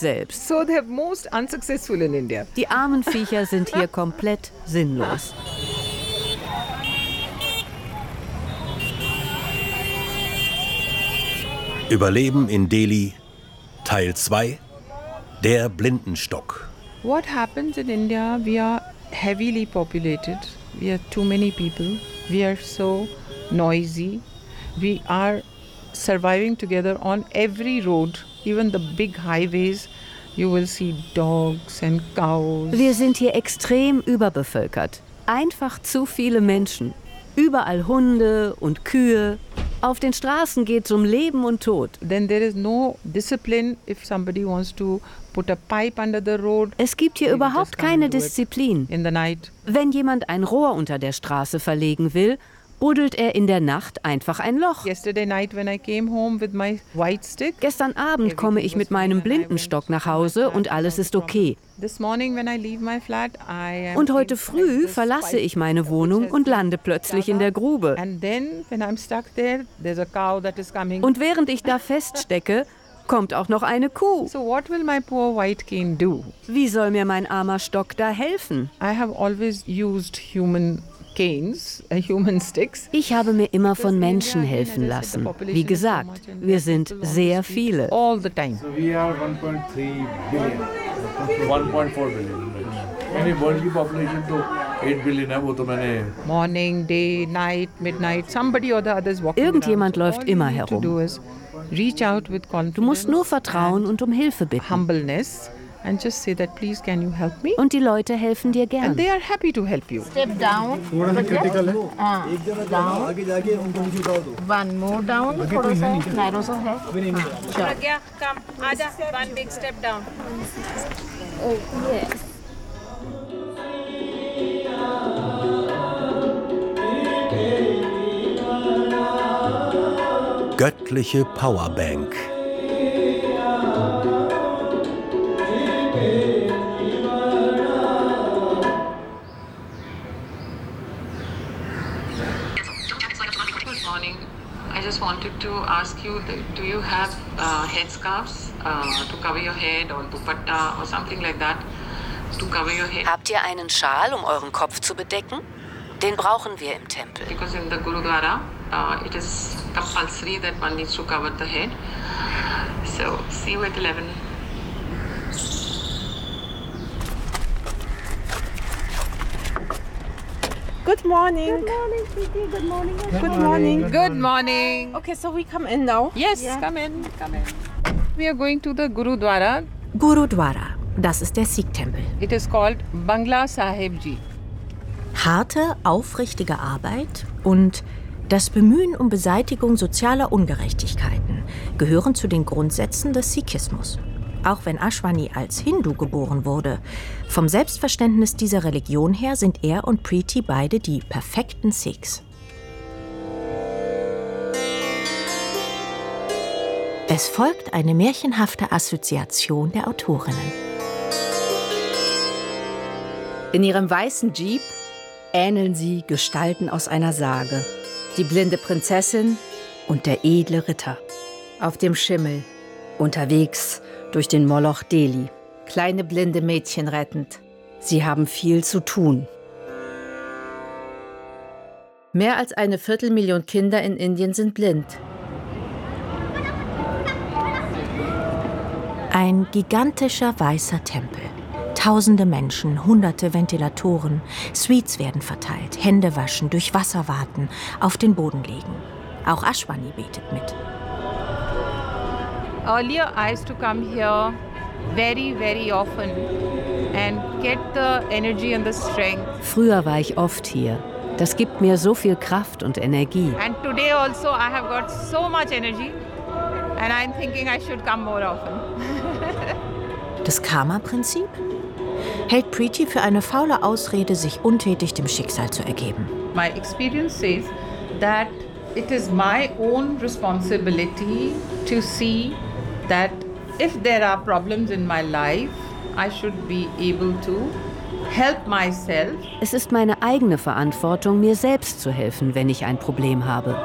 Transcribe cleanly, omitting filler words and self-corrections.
selbst. So they're most unsuccessful in India. Die armen Viecher sind hier komplett sinnlos. Überleben in Delhi, Teil 2, der Blindenstock. What happens in India, we are heavily populated. We are too many people. We are so noisy. We are surviving together on every road, even the big highways. You will see dogs and cows. Wir sind hier extrem überbevölkert. Einfach zu viele Menschen. Überall Hunde und Kühe. Auf den Straßen geht es um Leben und Tod. Then there is no discipline if somebody wants to put a pipe under the road. Es gibt hier überhaupt keine Disziplin. In the night. Wenn jemand ein Rohr unter der Straße verlegen will, buddelt er in der Nacht einfach ein Loch. Yesterday night when I came home with my white stick. Gestern Abend komme ich mit meinem Blindenstock nach Hause und alles ist okay. This morning when I leave my flat, Und heute früh verlasse ich meine Wohnung und lande plötzlich in der Grube. And then when I'm stuck there, there's a cow that is coming. Und während ich da feststecke, kommt auch noch eine Kuh. So what will my poor white cane do? Wie soll mir mein armer Stock da helfen? I have always used human canes, human sticks. Ich habe mir immer von Menschen helfen lassen. Wie gesagt, wir sind sehr viele. All the time. So we are 1.3 billion, 1.4 billion. Any world population to 8 billion है वो तो मैंने. Morning, day, night, midnight, somebody or the other is walking. Irgendjemand läuft All immer you need to herum. do is reach out with confidence. Du musst nur vertrauen und um Hilfe bitten. Humbleness. And just say that, please, can you help me? Und die Leute helfen dir gern. And they are happy to help you. Step down. थोड़ा सा critical है. Down. One more down. थोड़ा सा narrow सा है. Pragya, come. Aja. One big step down. Oh, yes. Göttliche Powerbank. Good morning. I just wanted to ask you, do you have headscarves to cover your head or dupatta or something like that to cover your head? Habt ihr einen Schal, um euren Kopf zu bedecken? Den brauchen wir im Tempel. Because in the Gurudwara, it is compulsory that one needs to cover the head. So, see you at 11. Good morning. Good morning, sweetie. Good morning. Good morning. Good morning. Okay, so we come in now. Yes, come in. Come in. We are going to the Gurudwara. Gurudwara, das ist der Sikh-Tempel. It is called Bangla Sahib Ji. Harte, aufrichtige Arbeit und das Bemühen um Beseitigung sozialer Ungerechtigkeiten gehören zu den Grundsätzen des Sikhismus. Auch wenn Ashwani als Hindu geboren wurde, vom Selbstverständnis dieser Religion her sind er und Preeti beide die perfekten Sikhs. Es folgt eine märchenhafte Assoziation der Autorinnen. In ihrem weißen Jeep ähneln sie Gestalten aus einer Sage. Die blinde Prinzessin und der edle Ritter. Auf dem Schimmel, unterwegs durch den Moloch Delhi. Kleine blinde Mädchen rettend. Sie haben viel zu tun. Mehr als 250.000 Kinder in Indien sind blind. Ein gigantischer weißer Tempel. Tausende Menschen, hunderte Ventilatoren, Sweets werden verteilt, Hände waschen, durch Wasser warten, auf den Boden legen. Auch Ashwani betet mit. Earlier, I used to come here very, very often and get the energy and the strength. Früher war ich oft hier. Das gibt mir so viel Kraft und Energie. And today also, I have got so much energy and I'm thinking I should come more often. Das Karma-Prinzip? Hält Preeti für eine faule Ausrede, sich untätig dem Schicksal zu ergeben. My experience says that it is my own responsibility to see that if there are problems in my life, I should be able to help myself. Es ist meine eigene Verantwortung, mir selbst zu helfen, wenn ich ein Problem habe.